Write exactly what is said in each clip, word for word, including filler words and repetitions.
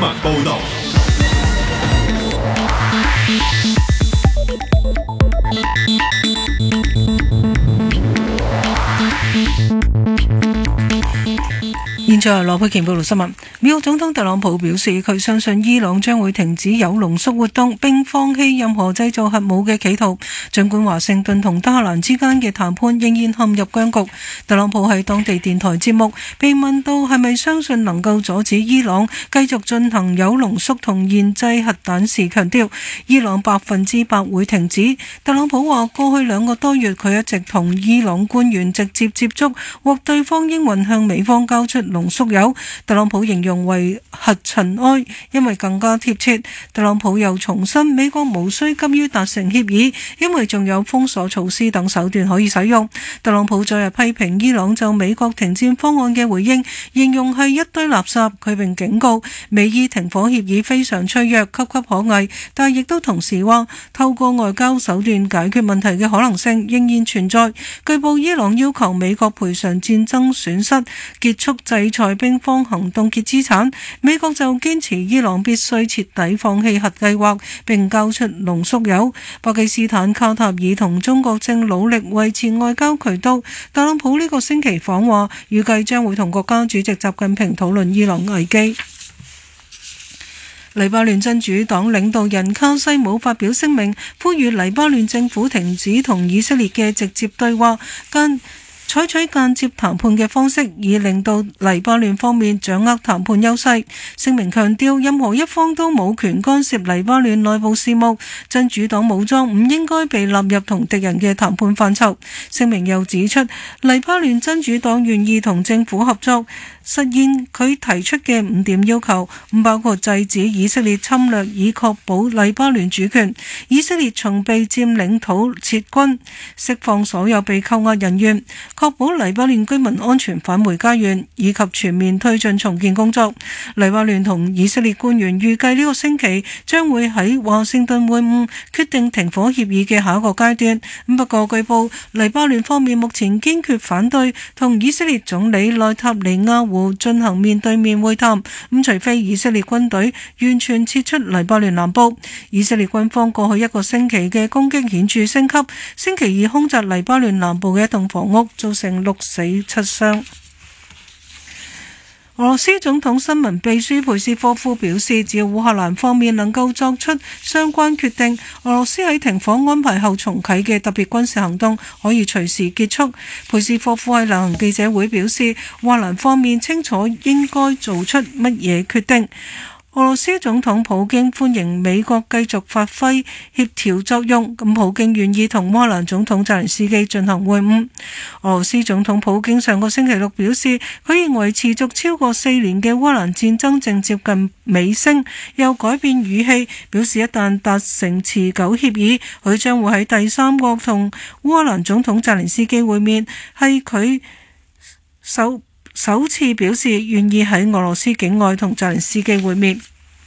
聞報導。 現在羅佩健報道新聞。美國總統特朗普表示，佢相信伊朗將會停止鈾濃縮活動，並放棄任何製造核武嘅企圖。儘管華盛頓同德黑蘭之間嘅談判仍然陷入僵局，特朗普喺當地電台節目被問到係咪相信能夠阻止伊朗繼續進行鈾濃縮同研製核彈時，強調伊朗百分之百會停止。特朗普話，過去兩個多月佢一直同伊朗官員直接接觸，獲對方應允向美方交出濃縮鈾，特朗普形容為核塵埃，因為更加貼切。特朗普又重申美國無需急於達成協議，因為仲有封鎖措施等手段可以使用。特朗普昨日批評伊朗就美國停戰方案嘅回應，形容係一堆垃圾。佢並警告美伊停火協議非常脆弱、岌岌可危，但亦都同時話透過外交手段解決問題嘅可能性仍然存在。據報伊朗要求美國賠償戰爭損失，結束制裁兵方行動結資產，美國就堅持伊朗必須徹底放棄核計劃並交出濃縮鈾。巴基斯坦、卡塔爾同中國正努力維持外交渠道。特朗普呢個星期訪華，預計將會同國家主席習近平討論伊朗危機。黎巴嫩真主黨領導人卡西姆發表聲明，呼籲黎巴嫩政府停止同以色列嘅直接對話，間採取間接談判嘅方式，以令到黎巴嫩方面掌握談判優勢。聲明強調，任何一方都冇權干涉黎巴嫩內部事務，真主黨武裝唔應該被納入同敵人嘅談判範疇。聲明又指出，黎巴嫩真主黨願意同政府合作，實現佢提出嘅五點要求，唔包括制止以色列侵略，以確保黎巴嫩主權；以色列從被佔領土撤軍，釋放所有被扣押人員，確保黎巴嫩居民安全返回家園，以及全面推進重建工作。黎巴嫩同以色列官員預計呢個星期將會喺華盛頓會晤，決定停火協議嘅下一個階段。不過據報，黎巴嫩方面目前堅決反對同以色列總理內塔尼亞胡進行面對面會談，咁除非以色列軍隊完全撤出黎巴嫩南部。以色列軍方過去一個星期嘅攻擊顯著升級，星期二空襲黎巴嫩南部嘅一棟房屋，造成六死七傷。俄羅斯總統新聞秘書佩斯科夫表示，只要烏克蘭方面能夠作出相關決定，俄羅斯喺停火安排後重啟嘅特別軍事行動可以隨時結束。佩斯科夫喺例行記者會表示，烏克蘭方面清楚應該做出乜嘢決定。俄羅斯總統普京歡迎美國繼續發揮協調作用，咁普京願意同烏克蘭總統澤連斯基進行會晤。俄羅斯總統普京上個星期六表示，佢認為持續超過四年嘅烏克蘭戰爭正接近尾聲，又改變語氣，表示一旦達成持久協議，佢將會喺第三國同烏克蘭總統澤連斯基會面，係佢首首次表示願意喺俄羅斯境外同澤連斯基會面。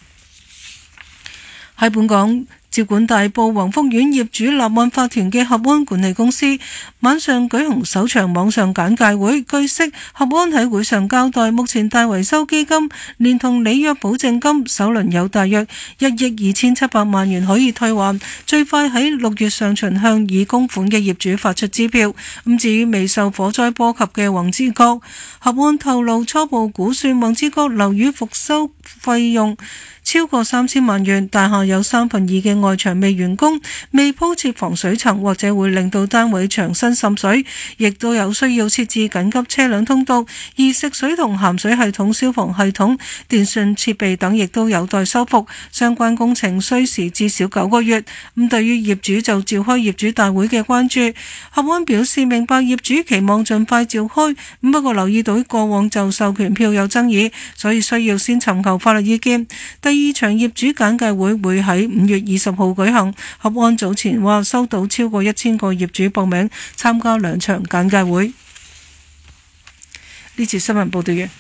喺本港，接管大埔宏福苑業主立案法團嘅合安管理公司晚上舉行首場網上簡介會。據悉，合安喺會上交代，目前大維修基金連同履約保證金首輪有大約一億二千七百萬元可以退還，最快喺六月上旬向已供款嘅業主發出支票。咁至於未受火災波及嘅宏之閣，合安透露初步估算宏之閣樓宇復修費用超過三千萬元，大廈有三分二嘅外牆未完工，未鋪設防水層，或者會令到單位牆身滲水，亦都有需要設置緊急車輛通道，而食水同鹹水系統、消防系統、電訊設備等亦都有待修復，相關工程需時至少九個月。咁對於業主就召開業主大會嘅關注，合安表示明白業主期望盡快召開，不過留意到過往就授權票有爭議，所以需要先尋求法律意見。第二場業主簡介會會喺五月二十號舉行。合安早前話收到超過一千個業主報名參加兩場簡介會。呢次新聞報道完。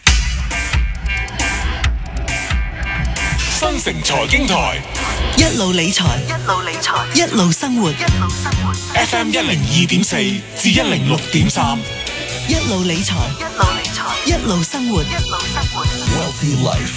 新城財經台一路理財，一路理財，一路生活，一路生活。 F M 一零二點四至一零六點三， 一路理財，一路理財，一路生活，一路生活。Wealthy Life。